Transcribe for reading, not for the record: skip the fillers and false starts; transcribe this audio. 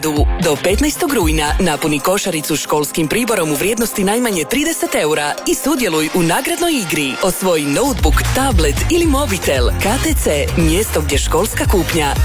Do 15. rujna napuni košaricu školskim priborom u vrijednosti najmanje 30 eura i sudjeluj u nagradnoj igri. Osvoji notebook, tablet ili mobitel. KTC, mjesto gdje školska kupnja